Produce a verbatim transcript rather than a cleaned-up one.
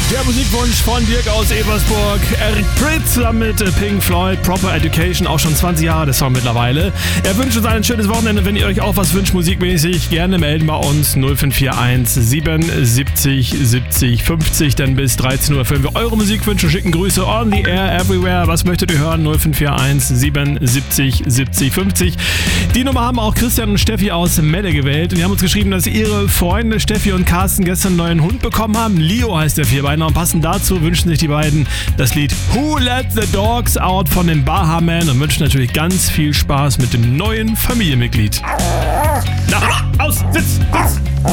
Der Musikwunsch von Dirk aus Ebersburg. Eric Prydz zusammen mit Pink Floyd, Proper Education, auch schon zwanzig Jahre der Song mittlerweile. Er wünscht uns ein schönes Wochenende. Wenn ihr euch auch was wünscht musikmäßig, gerne melden bei uns null fünf vier eins siebenundsiebzig siebzig fünfzig, denn bis dreizehn Uhr erfüllen wir eure Musikwünsche, schicken Grüße on the air, everywhere. Was möchtet ihr hören? null fünf vier eins siebenundsiebzig siebzig fünfzig. Die Nummer haben auch Christian und Steffi aus Melle gewählt und die haben uns geschrieben, dass ihre Freunde Steffi und Carsten gestern einen neuen Hund bekommen haben. Leo heißt der Vierbeiner und passend dazu wünschen sich die beiden das Lied Who Let the Dogs Out von den Bahamen und wünschen natürlich ganz viel Spaß mit dem neuen Familienmitglied. Na, aus, sitz, sitz!